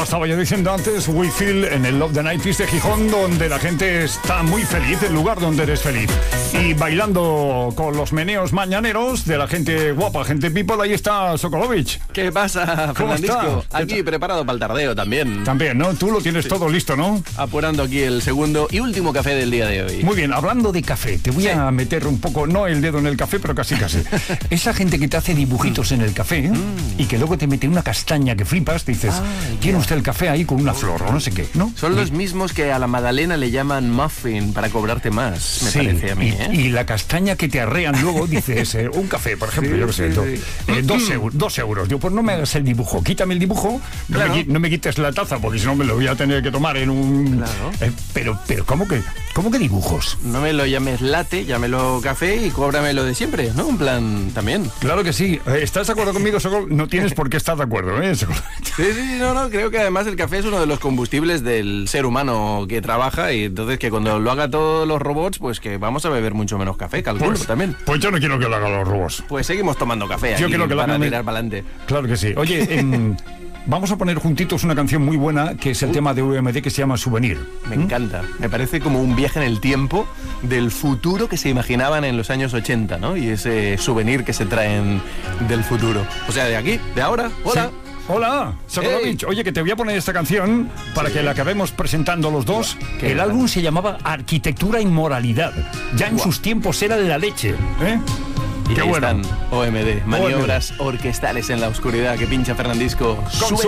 estaba yo diciendo antes, We Feel en el Love the 90s de Gijón, donde la gente está muy feliz, el lugar donde eres feliz. Y bailando con los meneos mañaneros de la gente guapa, gente people, ahí está Sokolovic. ¿Qué pasa, Fernandisco? Aquí preparado para el tardeo también. También, ¿no? Tú lo tienes todo listo, ¿no? Apurando aquí el segundo y último café del día de hoy. Muy bien, hablando de café, te voy a meter un poco, no el dedo en el café, pero casi. Esa gente que te hace dibujitos en el café y que luego te mete una castaña que flipas, te dices, ¿tiene usted el café ahí con una flor o no sé qué, ¿no? Son los mismos que a la magdalena le llaman muffin para cobrarte más, me parece a mí, y la castaña que te arrean luego, dices, un café, por ejemplo, yo qué sé, 2 euros. Digo, pues no me hagas el dibujo, quítame el dibujo, no me quites la taza, porque si no me lo voy a tener que tomar en un... Claro. Pero ¿cómo que dibujos? No me lo llames latte, llámelo café y cóbramelo de siempre, ¿no? Un plan también. Claro que sí. ¿Estás de acuerdo conmigo, Sokol? No tienes por qué estar de acuerdo, ¿eh? Sí, no, creo que además el café es uno de los combustibles del ser humano que trabaja y entonces que cuando lo haga todos los robots, pues que vamos a beber mucho menos café, calculo también. Pues yo no quiero que lo hagan los robots. Pues seguimos tomando café aquí, yo quiero que lo hagan tirar para adelante. Claro que sí. Oye, vamos a poner juntitos una canción muy buena que es el tema de UMD que se llama Souvenir. Me encanta. Me parece como un viaje en el tiempo del futuro que se imaginaban en los años 80, ¿no? Y ese souvenir que se traen del futuro. O sea, de aquí, de ahora. Hola. Sí. Hola, Sokolovic. Oye, que te voy a poner esta canción para que la acabemos presentando los dos. El álbum se llamaba Arquitectura y Moralidad. Ya en sus tiempos era de la leche, ¿eh? Y qué bueno. Están OMD, maniobras orquestales en la oscuridad que pincha Fernandisco.